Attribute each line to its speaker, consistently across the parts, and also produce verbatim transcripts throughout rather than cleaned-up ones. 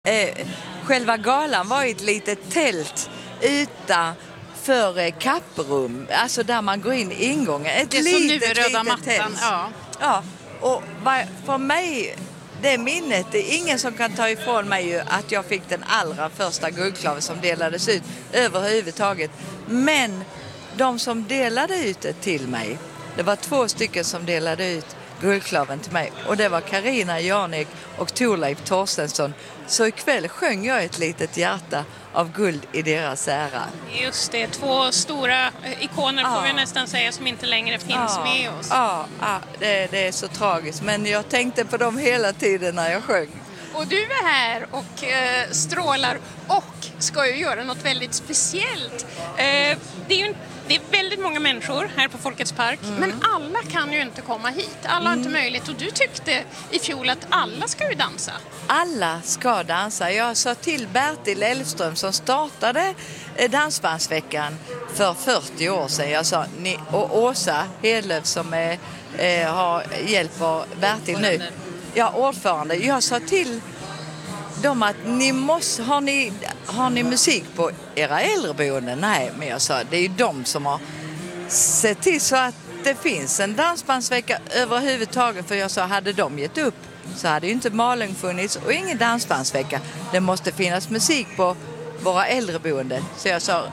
Speaker 1: Eh, själva galan var i ett litet tält utanför eh, kapprum, alltså där man går in i ingången. Ett
Speaker 2: det är
Speaker 1: litet,
Speaker 2: som nu röda mattan.
Speaker 1: tält.
Speaker 2: Ja.
Speaker 1: Ja, och va- för mig, det minnet, det är ingen som kan ta ifrån mig ju att jag fick den allra första guldklaven som delades ut överhuvudtaget. Men de som delade ut det till mig, det var två stycken som delade ut guldklaven till mig. Och det var Carina Jarnek och Torleif Torstensson. Så ikväll sjöng jag ett litet hjärta av guld i deras ära.
Speaker 3: Just det, två stora ikoner
Speaker 1: Ja.
Speaker 3: får vi nästan säga som inte längre finns
Speaker 1: Ja,
Speaker 3: med oss.
Speaker 1: ja, ja det, det är så tragiskt. Men jag tänkte på dem hela tiden när jag sjöng.
Speaker 3: Och du är här och eh, strålar och ska ju göra något väldigt speciellt. Eh, det är ju det är väldigt många människor här på Folkets park, mm. men alla kan ju inte komma hit. Alla har mm. inte möjlighet. Och du tyckte i fjol att alla ska ju dansa.
Speaker 1: Alla ska dansa. Jag sa till Bertil Elfström som startade Dansbandsveckan för fyrtio år sedan. Jag sa, ni, och Åsa Hedlöf som är, eh, har, hjälper Bertil nu. Ja, ordförande. Jag sa till dem att ni måste, har ni, har ni musik på era äldreboenden? Nej, men jag sa, det är ju de som har sett till så att det finns en dansbandsvecka överhuvudtaget. För jag sa, hade de gett upp så hade ju inte Malung funnits och ingen dansbandsvecka. Det måste finnas musik på våra äldreboenden. Så jag sa,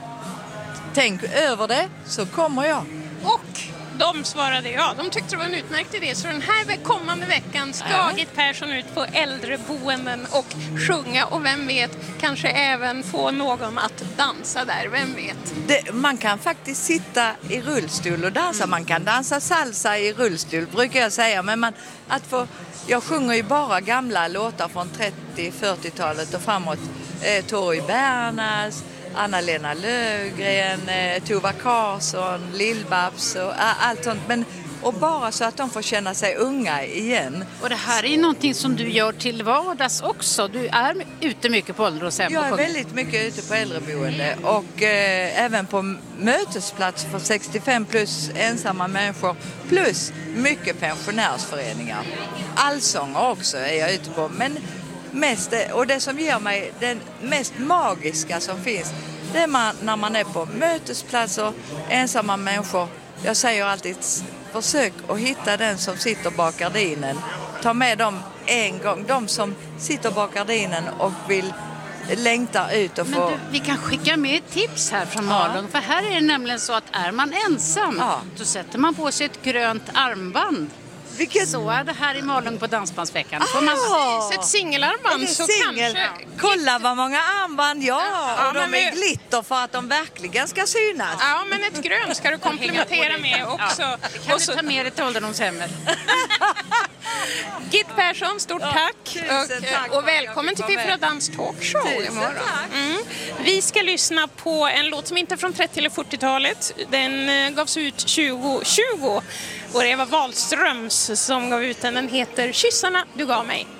Speaker 1: tänk över det så kommer jag.
Speaker 3: Och de svarade ja, de tyckte det var en utmärkt idé. Så den här kommande veckan ska ja. Git Persson ut på äldreboenden och sjunga. Och vem vet, kanske även få någon att dansa där, vem vet.
Speaker 1: Det, man kan faktiskt sitta i rullstol och dansa. Mm. Man kan dansa salsa i rullstol, brukar jag säga. Men man, att få, jag sjunger ju bara gamla låtar från trettio-fyrtiotalet och framåt. Eh, Torry Bernas, Anna-Lena Löfgren, eh, Tova Karlsson, Lill-Babs och äh, allt sånt. Men, och bara så att de får känna sig unga igen.
Speaker 2: Och det här är någonting som du gör till vardags också. Du är ute mycket på ålderdomshem.
Speaker 1: Jag är väldigt mycket ute på äldreboende och eh, även på mötesplats för sextiofem plus ensamma människor. Plus mycket pensionärsföreningar. Allsånger också är jag ute på. Men mest, och det som ger mig den mest magiska som finns, det är man, när man är på mötesplatser, ensamma människor. Jag säger alltid, försök att hitta den som sitter bak gardinen. Ta med dem en gång, de som sitter bak gardinen och vill längta ut och få...
Speaker 2: Men du, vi kan skicka med ett tips här från Malung. Ja. För här är det nämligen så att är man ensam, ja. Då sätter man på sig ett grönt armband. Vilket... Så är det här i Malung på Dansbandsveckan. Får man
Speaker 3: se ett singelarmband så
Speaker 1: singel?
Speaker 3: Kanske...
Speaker 1: Kolla vad många armband jag har.
Speaker 3: Ja,
Speaker 1: och de
Speaker 3: vi...
Speaker 1: är glitter för att de verkligen ska synas.
Speaker 3: Ja, men ett grönt ska du komplementera med också.
Speaker 2: Ja, kan och så... du ta med dig till ålderdomshemmet.
Speaker 3: Git Persson, stort
Speaker 1: ja,
Speaker 3: tack. Och,
Speaker 1: tack.
Speaker 3: Och välkommen till Fiffra Dans Talkshow imorgon. Mm. Vi ska lyssna på en låt som inte är från trettio- eller fyrtiotalet. Den gavs ut tjugo tjugo. Och det var Wahlströms som gav ut den. Den heter Kyssarna du gav mig.